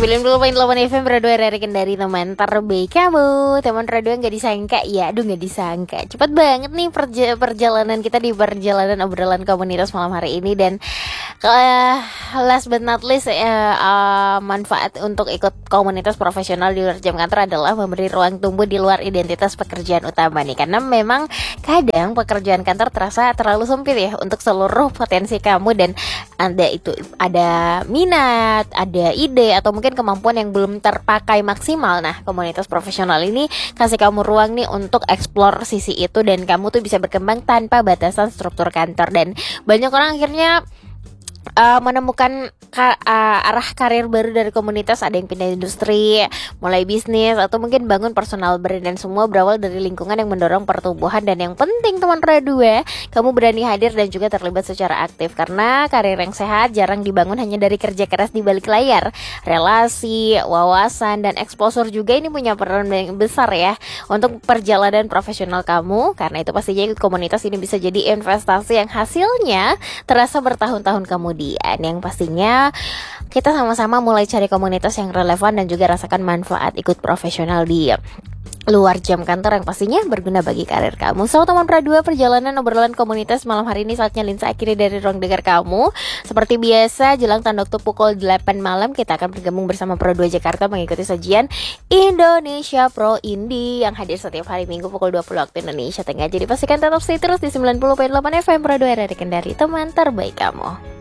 90.8 FM Radio RRI Kendari, teman terbaik kamu. Teman radio nggak disangka ya, aduh nggak disangka. Cepat banget nih perjalanan kita di perjalanan obrolan komunitas malam hari ini. Dan last but not least, manfaat untuk ikut komunitas profesional di luar jam kantor adalah memberi ruang tumbuh di luar identitas pekerjaan utama nih. Karena memang kadang pekerjaan kantor terasa terlalu sempit ya untuk seluruh potensi kamu, dan ada minat, ada ide, atau mungkin kemampuan yang belum terpakai maksimal. Nah, komunitas profesional ini kasih kamu ruang nih untuk explore sisi itu, dan kamu tuh bisa berkembang tanpa batasan struktur kantor. Dan banyak orang akhirnya menemukan arah karir baru dari komunitas. Ada yang pindah industri, mulai bisnis, atau mungkin bangun personal brand, dan semua berawal dari lingkungan yang mendorong pertumbuhan. Dan yang penting teman radio, kamu berani hadir dan juga terlibat secara aktif, karena karir yang sehat jarang dibangun hanya dari kerja keras di balik layar. Relasi, wawasan, dan exposure juga ini punya peran yang besar ya untuk perjalanan profesional kamu. Karena itu pastinya ikut komunitas ini bisa jadi investasi yang hasilnya terasa bertahun-tahun kemudian. Yang pastinya kita sama-sama mulai cari komunitas yang relevan dan juga rasakan manfaat ikut profesional di luar jam kantor yang pastinya berguna bagi karir kamu. So, teman Pradua, perjalanan obrolan komunitas malam hari ini saatnya Linsa akhiri dari ruang dengar kamu. Seperti biasa, jelang tanda waktu pukul 8 malam kita akan bergabung bersama Pro2 Jakarta mengikuti sajian Indonesia Pro Indie yang hadir setiap hari Minggu pukul 20 waktu Indonesia Tengah. Jadi pastikan tetap stay terus di 90.8 FM Pro2 RRI Kendari, teman terbaik kamu.